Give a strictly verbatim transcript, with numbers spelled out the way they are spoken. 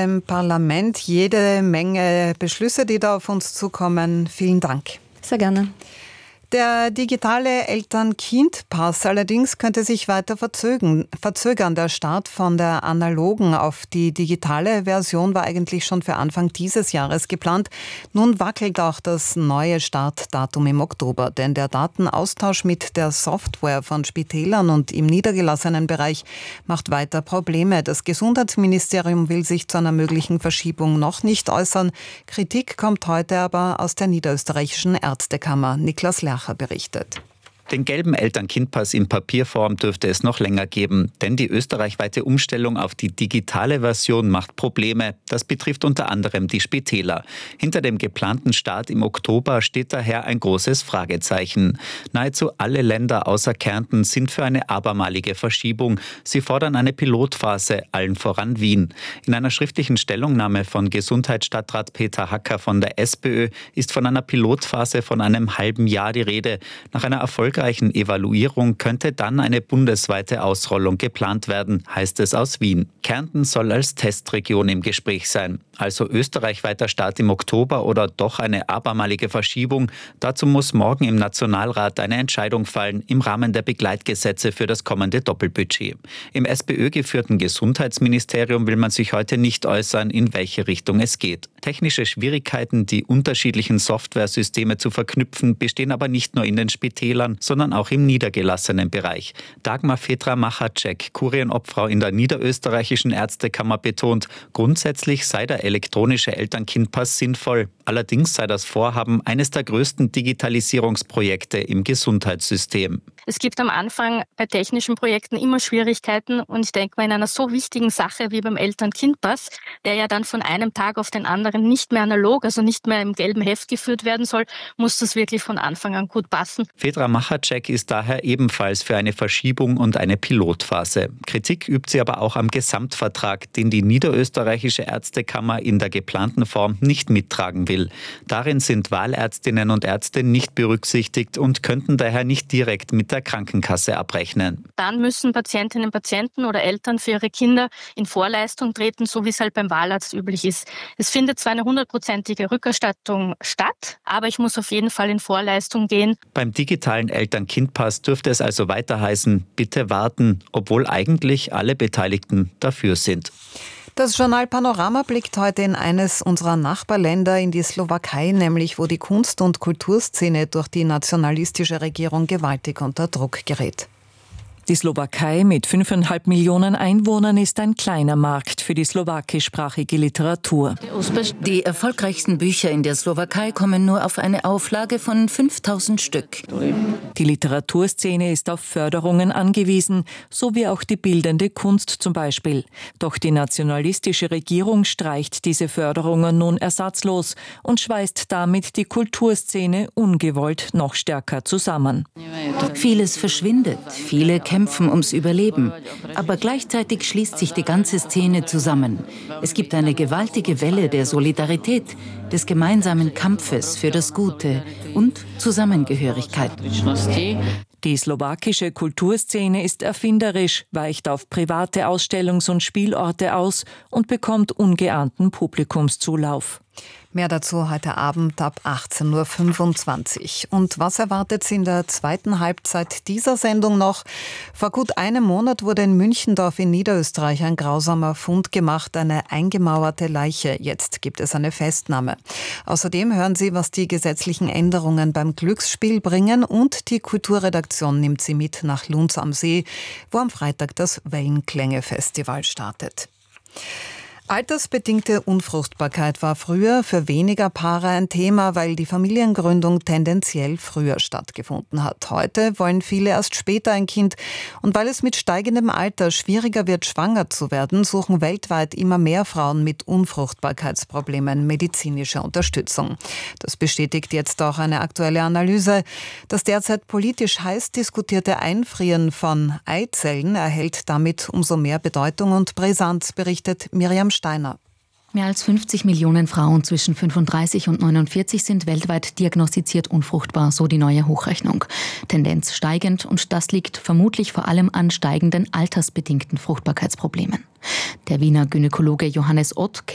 im Parlament. Jede Menge Beschlüsse, die da auf uns zukommen. Vielen Dank. Sehr gerne. Der digitale Eltern-Kind-Pass allerdings könnte sich weiter verzögern. verzögern. Der Start von der analogen auf die digitale Version war eigentlich schon für Anfang dieses Jahres geplant. Nun wackelt auch das neue Startdatum im Oktober, denn der Datenaustausch mit der Software von Spitälern und im niedergelassenen Bereich macht weiter Probleme. Das Gesundheitsministerium will sich zu einer möglichen Verschiebung noch nicht äußern. Kritik kommt heute aber aus der niederösterreichischen Ärztekammer. Niklas Lercher berichtet. Den gelben Eltern-Kind-Pass in Papierform dürfte es noch länger geben, denn die österreichweite Umstellung auf die digitale Version macht Probleme. Das betrifft unter anderem die Spitäler. Hinter dem geplanten Start im Oktober steht daher ein großes Fragezeichen. Nahezu alle Länder außer Kärnten sind für eine abermalige Verschiebung. Sie fordern eine Pilotphase, allen voran Wien. In einer schriftlichen Stellungnahme von Gesundheitsstadtrat Peter Hacker von der SPÖ ist von einer Pilotphase von einem halben Jahr die Rede. Nach einer erfolgreichen Evaluierung könnte dann eine bundesweite Ausrollung geplant werden, heißt es aus Wien. Kärnten soll als Testregion im Gespräch sein. Also österreichweiter Start im Oktober oder doch eine abermalige Verschiebung. Dazu muss morgen im Nationalrat eine Entscheidung fallen im Rahmen der Begleitgesetze für das kommende Doppelbudget. Im SPÖ-geführten Gesundheitsministerium will man sich heute nicht äußern, in welche Richtung es geht. Technische Schwierigkeiten, die unterschiedlichen Softwaresysteme zu verknüpfen, bestehen aber nicht nur in den Spitälern, sondern auch im niedergelassenen Bereich. Dagmar Fetra-Machacek, Kurienobfrau in der niederösterreichischen Ärztekammer, betont, grundsätzlich sei der elektronische Eltern-Kind-Pass sinnvoll. Allerdings sei das Vorhaben eines der größten Digitalisierungsprojekte im Gesundheitssystem. Es gibt am Anfang bei technischen Projekten immer Schwierigkeiten und ich denke mal, in einer so wichtigen Sache wie beim Eltern-Kind-Pass, der ja dann von einem Tag auf den anderen nicht mehr analog, also nicht mehr im gelben Heft geführt werden soll, muss das wirklich von Anfang an gut passen. Fetra Machacek ist daher ebenfalls für eine Verschiebung und eine Pilotphase. Kritik übt sie aber auch am Gesamtvertrag, den die niederösterreichische Ärztekammer in der geplanten Form nicht mittragen will. Darin sind Wahlärztinnen und Ärzte nicht berücksichtigt und könnten daher nicht direkt mit der Krankenkasse abrechnen. Dann müssen Patientinnen und Patienten oder Eltern für ihre Kinder in Vorleistung treten, so wie es halt beim Wahlarzt üblich ist. Es findet zwar eine hundertprozentige Rückerstattung statt, aber ich muss auf jeden Fall in Vorleistung gehen. Beim digitalen Eltern-Kind-Pass dürfte es also weiter heißen, bitte warten, obwohl eigentlich alle Beteiligten dafür sind. Das Journal Panorama blickt heute in eines unserer Nachbarländer, in die Slowakei, nämlich wo die Kunst- und Kulturszene durch die nationalistische Regierung gewaltig unter Druck gerät. Die Slowakei mit fünfeinhalb Millionen Einwohnern ist ein kleiner Markt für die slowakischsprachige Literatur. Die erfolgreichsten Bücher in der Slowakei kommen nur auf eine Auflage von fünftausend Stück. Die Literaturszene ist auf Förderungen angewiesen, so wie auch die bildende Kunst zum Beispiel. Doch die nationalistische Regierung streicht diese Förderungen nun ersatzlos und schweißt damit die Kulturszene ungewollt noch stärker zusammen. Vieles verschwindet, viele kämpfen ums Überleben, aber gleichzeitig schließt sich die ganze Szene zusammen. Es gibt eine gewaltige Welle der Solidarität, des gemeinsamen Kampfes für das Gute und Zusammengehörigkeit. Die slowakische Kulturszene ist erfinderisch, weicht auf private Ausstellungs- und Spielorte aus und bekommt ungeahnten Publikumszulauf. Mehr dazu heute Abend ab achtzehn Uhr fünfundzwanzig. Und was erwartet Sie in der zweiten Halbzeit dieser Sendung noch? Vor gut einem Monat wurde in Münchendorf in Niederösterreich ein grausamer Fund gemacht, eine eingemauerte Leiche. Jetzt gibt es eine Festnahme. Außerdem hören Sie, was die gesetzlichen Änderungen beim Glücksspiel bringen, und die Kulturredaktion nimmt Sie mit nach Lunz am See, wo am Freitag das Wellenklänge-Festival startet. Altersbedingte Unfruchtbarkeit war früher für weniger Paare ein Thema, weil die Familiengründung tendenziell früher stattgefunden hat. Heute wollen viele erst später ein Kind, und weil es mit steigendem Alter schwieriger wird, schwanger zu werden, suchen weltweit immer mehr Frauen mit Unfruchtbarkeitsproblemen medizinische Unterstützung. Das bestätigt jetzt auch eine aktuelle Analyse. Das derzeit politisch heiß diskutierte Einfrieren von Eizellen erhält damit umso mehr Bedeutung und Brisanz, berichtet Miriam Steiner. Mehr als fünfzig Millionen Frauen zwischen fünfunddreißig und neunundvierzig sind weltweit diagnostiziert unfruchtbar, so die neue Hochrechnung. Tendenz steigend, und das liegt vermutlich vor allem an steigenden altersbedingten Fruchtbarkeitsproblemen. Der Wiener Gynäkologe Johannes Ott